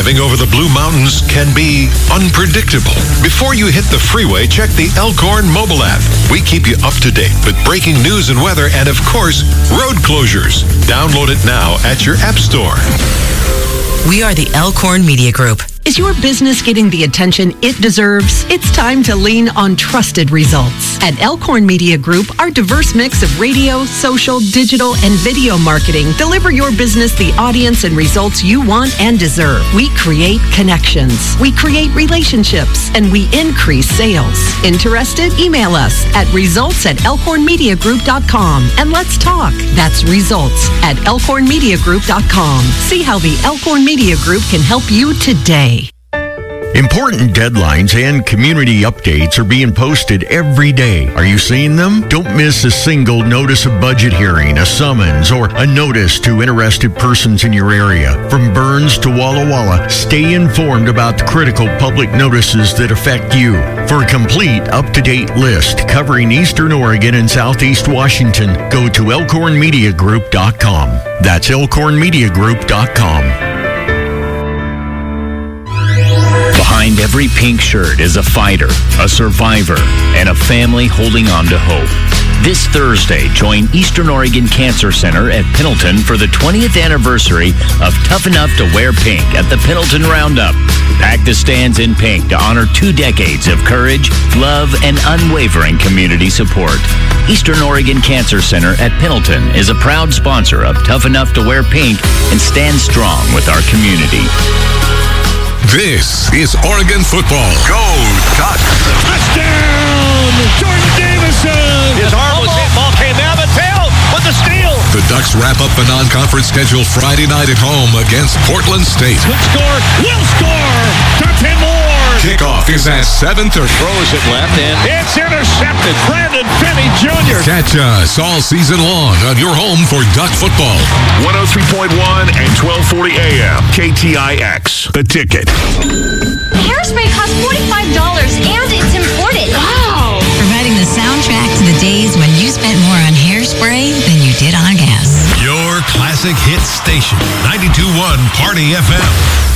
Driving over the Blue Mountains can be unpredictable. Before you hit the freeway, check the Elkhorn mobile app. We keep you up to date with breaking news and weather and, of course, road closures. Download it now at your app store. We are the Elkhorn Media Group. Is your business getting the attention it deserves? It's time to lean on trusted results. At Elkhorn Media Group, our diverse mix of radio, social, digital, and video marketing deliver your business the audience and results you want and deserve. We create connections, we create relationships, and we increase sales. Interested? Email us at results@elkhornmediagroup.com and let's talk. That's results@elkhornmediagroup.com. See how the Elkhorn Media Group can help you today. Important deadlines and community updates are being posted every day. Are you seeing them? Don't miss a single notice of budget hearing, a summons, or a notice to interested persons in your area. From Burns to Walla Walla, stay informed about the critical public notices that affect you. For a complete, up-to-date list covering Eastern Oregon and Southeast Washington, go to elkhornmediagroup.com. That's elkhornmediagroup.com. Behind every pink shirt is a fighter, a survivor, and a family holding on to hope. This Thursday, join Eastern Oregon Cancer Center at Pendleton for the 20th anniversary of Tough Enough to Wear Pink at the Pendleton Roundup. Pack the stands in pink to honor 2 decades of courage, love, and unwavering community support. Eastern Oregon Cancer Center at Pendleton is a proud sponsor of Tough Enough to Wear Pink and stands strong with our community. This is Oregon football. Go Ducks! Touchdown! Jordan Davison! His arm was hit. Ball came out. Mattel with the steal. The Ducks wrap up the non-conference schedule Friday night at home against Portland State. Could score. Will score. Dante Moore. Kickoff is at 7:30. Throws it left and It's intercepted. Brandon Finney Jr. Catch us all season long on your home for Duck football. 103.1 and 1240 AM. KTIX. The Ticket. Hairspray costs $45 and it's imported. Wow! Providing the soundtrack to the days when you spent more on hairspray than you did on gas. Your classic hit station, 92.1 Party FM.